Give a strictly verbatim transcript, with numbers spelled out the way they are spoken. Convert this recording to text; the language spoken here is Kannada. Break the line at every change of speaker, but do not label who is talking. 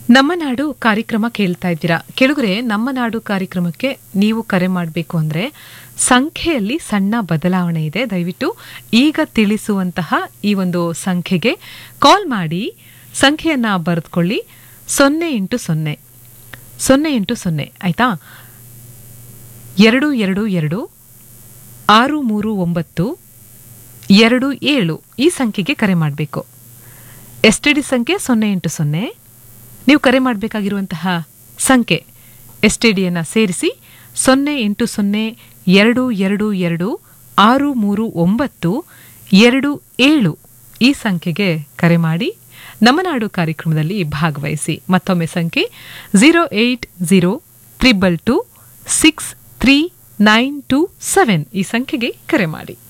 ನಮ್ಮ ನಾಡು ಕಾರ್ಯಕ್ರಮ ಕೇಳ್ತಾ ಇದ್ದೀರಾ. ಕೆಳಗರೆ ನಮ್ಮ ನಾಡು ಕಾರ್ಯಕ್ರಮಕ್ಕೆ ನೀವು ಕರೆ ಮಾಡಬೇಕು ಅಂದ್ರೆ ಸಂಖ್ಯೆಯಲ್ಲಿ ಸಣ್ಣ ಬದಲಾವಣೆ ಇದೆ. ದಯವಿಟ್ಟು ಈಗ ತಿಳಿಸುವಂತಹ ಈ ಒಂದು ಸಂಖ್ಯೆಗೆ ಕಾಲ್ ಮಾಡಿ ಸಂಖ್ಯೆಯನ್ನ ಬರೆದುಕೊಳ್ಳಿ. ಸೊನ್ನೆ ಎಂಟು ಸೊನ್ನೆ ಸೊನ್ನೆ ಎಂಟು ಸೊನ್ನೆ ಆಯ್ತಾ, ಎರಡು ಎರಡು ಎರಡು ಆರು ಮೂರು ಒಂಬತ್ತು ಎರಡು ಏಳು ಈ ಸಂಖ್ಯೆಗೆ ಕರೆ ಮಾಡಬೇಕು. ಎಸ್ ಟಿ ಡಿ ಸಂಖ್ಯೆ ಸೊನ್ನೆ ಎಂಟು ಸೊನ್ನೆ. ನೀವು ಕರೆ ಮಾಡಬೇಕಾಗಿರುವಂತಹ ಸಂಖ್ಯೆ ಎಸ್ ಟಿ ಡಿಯನ್ನು ಸೇರಿಸಿ ಸೊನ್ನೆ ಎಂಟು ಸೊನ್ನೆ ಎರಡು ಎರಡು ಎರಡು ಆರು ಮೂರು ಒಂಬತ್ತು ಎರಡು ಏಳು ಈ ಸಂಖ್ಯೆಗೆ ಕರೆ ಮಾಡಿ ನಮ್ಮ ನಾಡು ಕಾರ್ಯಕ್ರಮದಲ್ಲಿ ಭಾಗವಹಿಸಿ. ಮತ್ತೊಮ್ಮೆ ಸಂಖ್ಯೆ zero eight zero triple two six three nine two seven ಈ ಸಂಖ್ಯೆಗೆ ಕರೆ ಮಾಡಿ.